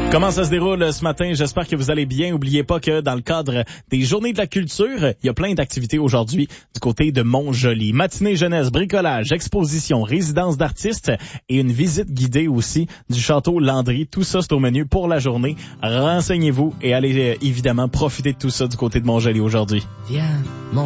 Comment ça se déroule ce matin? J'espère que vous allez bien. N'oubliez pas que dans le cadre des Journées de la culture, il y a plein d'activités aujourd'hui du côté de Mont-Joli. Matinée jeunesse, bricolage, exposition, résidence d'artistes et une visite guidée aussi du château Landry. Tout ça, c'est au menu pour la journée. Renseignez-vous et allez évidemment profiter de tout ça du côté de Mont-Joli aujourd'hui. Viens,